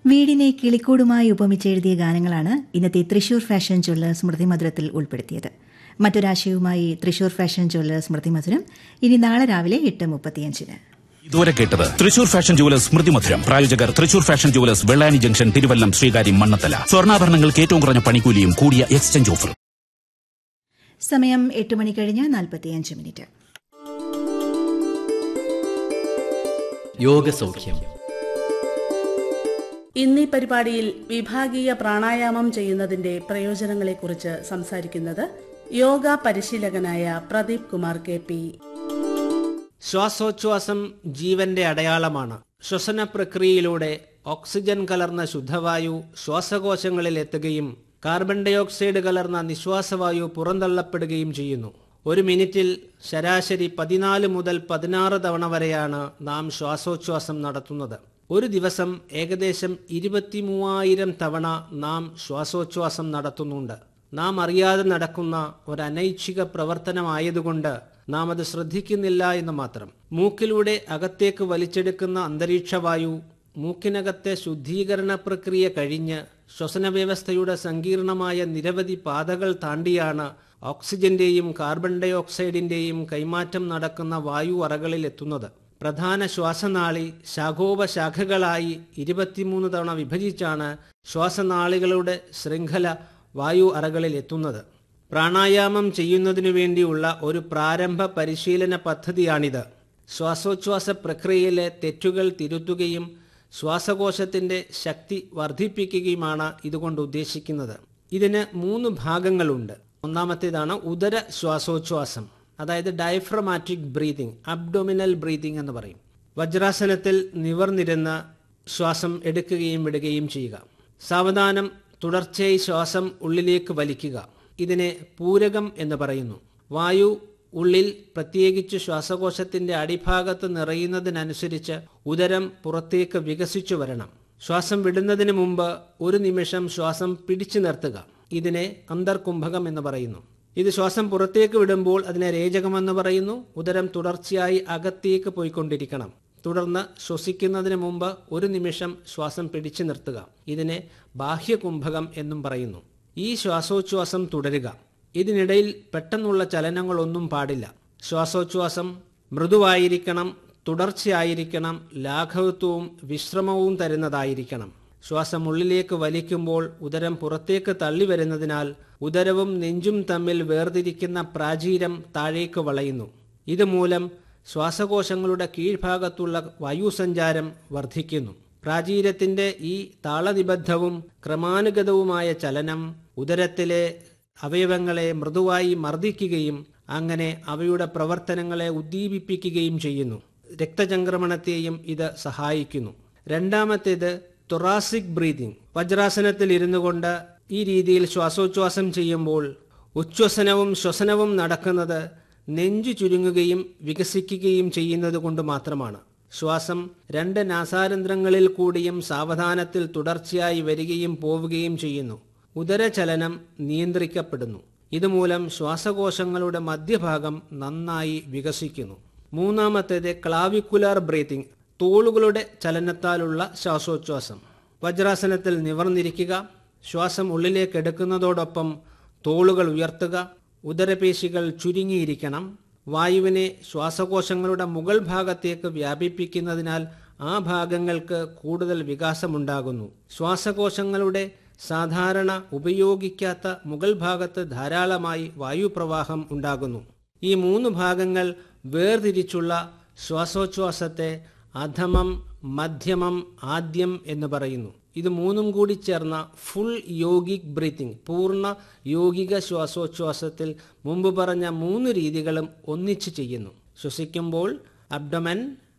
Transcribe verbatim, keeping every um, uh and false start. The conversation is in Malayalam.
വീടിനെ കിളിക്കൂടുമായി ഉപമിച്ചെഴുതിയ ഗാനങ്ങളാണ് ഇന്നത്തെ തൃശൂർ ഫാഷൻ ജ്വല്ലേഴ്സ് സ്മൃതി മധുരത്തിൽ ഉൾപ്പെടുത്തിയത്. മറ്റൊരാശയവുമായി തൃശൂർ ഫാഷൻ ജ്വല്ലേഴ്സ് സ്മൃതി മധുരം ഇനി നാളെ രാവിലെ എട്ട് മുപ്പത്തിയഞ്ചിന്. ഇതുവരെ കേട്ടത് തൃശൂർ ഫാഷൻ ജുവലേഴ്സ് സ്മൃതി മധുരം. പ്രായോജകർ Thrissur fashion jewellers, Vellani junction, Thiruvallam, Sreekaryam, Mannathala. സ്വർണ്ണാഭരണങ്ങൾക്ക് ഏറ്റവും കുറഞ്ഞ പണിക്കൂലിയും കൂടിയ എക്സ്ചേഞ്ച് ഓഫറും. സമയം എട്ട് മണി കഴിഞ്ഞ് നാൽപ്പത്തിയഞ്ച് മിനിറ്റ്. യോഗസൗഖ്യം. ഇന്നീ പരിപാടിയിൽ വിഭാഗീയ പ്രാണായാമം ചെയ്യുന്നതിന്റെ പ്രയോജനങ്ങളെക്കുറിച്ച് സംസാരിക്കുന്നത് യോഗ പരിശീലകനായ പ്രദീപ് കുമാർ കെ പി. ശ്വാസോച്ഛ്വാസം ജീവന്റെ അടയാളമാണ്. ശ്വസന പ്രക്രിയയിലൂടെ ഓക്സിജൻ കലർന്ന ശുദ്ധവായു ശ്വാസകോശങ്ങളിൽ എത്തുകയും കാർബൺ ഡയോക്സൈഡ് കലർന്ന നിശ്വാസവായു പുറന്തള്ളപ്പെടുകയും ചെയ്യുന്നു. ഒരു മിനിറ്റിൽ ശരാശരി പതിനാല് മുതൽ പതിനാറ് തവണ വരെയാണ് നാം ശ്വാസോച്ഛ്വാസം നടത്തുന്നത്. ഒരു ദിവസം ഏകദേശം ഇരുപത്തി മൂവായിരം തവണ നാം ശ്വാസോച്ഛ്വാസം നടത്തുന്നുണ്ട്. നാം അറിയാതെ നടക്കുന്ന ഒരു അനൈച്ഛിക പ്രവർത്തനമായതുകൊണ്ട് നാം അത് ശ്രദ്ധിക്കുന്നില്ല എന്ന് മാത്രം. മൂക്കിലൂടെ അകത്തേക്ക് വലിച്ചെടുക്കുന്ന അന്തരീക്ഷവായു മൂക്കിനകത്തെ ശുദ്ധീകരണ പ്രക്രിയ കഴിഞ്ഞ് ശ്വസന വ്യവസ്ഥയുടെ സങ്കീർണമായ നിരവധി പാതകൾ താണ്ടിയാണ് ഓക്സിജന്റെയും കാർബൺ ഡയോക്സൈഡിന്റെയും കൈമാറ്റം നടക്കുന്ന വായു അറകളിൽ എത്തുന്നത്. പ്രധാന ശ്വാസനാളി ശാഖോപശാഖകളായി ഇരുപത്തിമൂന്ന് തവണ വിഭജിച്ചാണ് ശ്വാസനാളികളുടെ ശൃംഖല വായു അറകളിൽ എത്തുന്നത്. പ്രാണായാമം ചെയ്യുന്നതിനു വേണ്ടിയുള്ള ഒരു പ്രാരംഭ പരിശീലന പദ്ധതിയാണിത്. ശ്വാസോച്ഛ്വാസ പ്രക്രിയയിലെ തെറ്റുകൾ തിരുത്തുകയും ശ്വാസകോശത്തിന്റെ ശക്തി വർദ്ധിപ്പിക്കുകയുമാണ് ഇതുകൊണ്ട് ഉദ്ദേശിക്കുന്നത്. ഇതിന് മൂന്ന് ഭാഗങ്ങളുണ്ട്. ഒന്നാമത്തേതാണ് ഉദര ശ്വാസോച്ഛ്വാസം, അതായത് ഡയഫ്രമാറ്റിക് ബ്രീതിങ്, അബ്ഡോമിനൽ ബ്രീതിങ് എന്ന് പറയും. വജ്രാസനത്തിൽ നിവർന്നിരുന്ന് ശ്വാസം എടുക്കുകയും വിടുകയും ചെയ്യുക. സാവധാനം തുടർച്ചയായി ശ്വാസം ഉള്ളിലേക്ക് വലിക്കുക. ഇതിനെ പൂരകം എന്ന് പറയുന്നു. വായു ഉള്ളിൽ, പ്രത്യേകിച്ച് ശ്വാസകോശത്തിന്റെ അടിഭാഗത്ത് നിറയുന്നതിനനുസരിച്ച് ഉദരം പുറത്തേക്ക് വികസിച്ചു വരണം. ശ്വാസം വിടുന്നതിന് മുമ്പ് ഒരു നിമിഷം ശ്വാസം പിടിച്ചു നിർത്തുക. ഇതിനെ അന്തർകുംഭകം എന്ന് പറയുന്നു. ഇത് ശ്വാസം പുറത്തേക്ക് വിടുമ്പോൾ അതിനെ രേചകമെന്ന് പറയുന്നു. ഉദരം തുടർച്ചയായി അകത്തേക്ക് പോയിക്കൊണ്ടിരിക്കണം. തുടർന്ന് ശ്വസിക്കുന്നതിന് മുമ്പ് ഒരു നിമിഷം ശ്വാസം പിടിച്ചു നിർത്തുക. ഇതിനെ ബാഹ്യകുംഭകം എന്നും പറയുന്നു. ഈ ശ്വാസോച്ഛ്വാസം തുടരുക. ഇതിനിടയിൽ പെട്ടെന്നുള്ള ചലനങ്ങളൊന്നും പാടില്ല. ശ്വാസോച്ഛ്വാസം മൃദുവായിരിക്കണം, തുടർച്ചയായിരിക്കണം, ലാഘവത്വവും വിശ്രമവും തരുന്നതായിരിക്കണം. ശ്വാസം ഉള്ളിലേക്ക് വലിക്കുമ്പോൾ ഉദരം പുറത്തേക്ക് തള്ളി വരുന്നതിനാൽ ഉദരവും നെഞ്ചും തമ്മിൽ വേർതിരിക്കുന്ന പ്രാചീരം താഴേക്ക് വളയുന്നു. ഇതുമൂലം ശ്വാസകോശങ്ങളുടെ കീഴ്ഭാഗത്തുള്ള വായുസഞ്ചാരം വർദ്ധിക്കുന്നു. പ്രാചീരത്തിന്റെ ഈ താളനിബദ്ധവും ക്രമാനുഗതവുമായ ചലനം ഉദരത്തിലെ അവയവങ്ങളെ മൃദുവായി മർദ്ദിക്കുകയും അങ്ങനെ അവയുടെ പ്രവർത്തനങ്ങളെ ഉദ്ദീപിപ്പിക്കുകയും ചെയ്യുന്നു. രക്തചംക്രമണത്തെയും ഇത് സഹായിക്കുന്നു. രണ്ടാമത്തേത് തൊറാസിക് ബ്രീതിങ്. വജ്രാസനത്തിൽ ഇരുന്നു കൊണ്ട് ഈ രീതിയിൽ ശ്വാസോച്ഛ്വാസം ചെയ്യുമ്പോൾ ഉച്ഛ്വസനവും ശ്വസനവും നടക്കുന്നത് നെഞ്ചു ചുരുങ്ങുകയും വികസിക്കുകയും ചെയ്യുന്നത് കൊണ്ട് മാത്രമാണ്. ശ്വാസം രണ്ട് നാസാരന്ധ്രങ്ങളിൽ കൂടിയും സാവധാനത്തിൽ തുടർച്ചയായി വരികയും പോവുകയും ചെയ്യുന്നു. ഉദരചലനം നിയന്ത്രിക്കപ്പെടുന്നു. ഇതുമൂലം ശ്വാസകോശങ്ങളുടെ മധ്യഭാഗം നന്നായി വികസിക്കുന്നു. മൂന്നാമത്തേത് ക്ലാവിക്കുലാർ ബ്രീതിങ്, തോളുകളുടെ ചലനത്താലുള്ള ശ്വാസോച്ഛ്വാസം. വജ്രാസനത്തിൽ നിവർന്നിരിക്കുക. ശ്വാസം ഉള്ളിലേക്ക് എടുക്കുന്നതോടൊപ്പം തോളുകൾ ഉയർത്തുക. ഉദരപേശികൾ ചുരുങ്ങിയിരിക്കണം. വായുവിനെ ശ്വാസകോശങ്ങളുടെ മുകൾ ഭാഗത്തേക്ക് വ്യാപിപ്പിക്കുന്നതിനാൽ ആ ഭാഗങ്ങൾക്ക് കൂടുതൽ വികാസമുണ്ടാകുന്നു. ശ്വാസകോശങ്ങളുടെ സാധാരണ ഉപയോഗിക്കാത്ത മുകൾ ഭാഗത്ത് ധാരാളമായി വായുപ്രവാഹം ഉണ്ടാകുന്നു. ഈ മൂന്ന് ഭാഗങ്ങൾ വേർതിരിച്ചുള്ള ശ്വാസോച്ഛ്വാസത്തെ അധമം, മധ്യമം, ആദ്യം എന്ന് പറയുന്നു. ഇത് മൂന്നും കൂടി ചേർന്ന ഫുൾ യോഗിക് ബ്രീത്തിങ്, പൂർണ്ണ യോഗിക ശ്വാസോച്ഛ്വാസത്തിൽ മുമ്പ് പറഞ്ഞ മൂന്ന് രീതികളും ഒന്നിച്ച് ചെയ്യുന്നു. ശ്വസിക്കുമ്പോൾ അബ്ഡമൻ,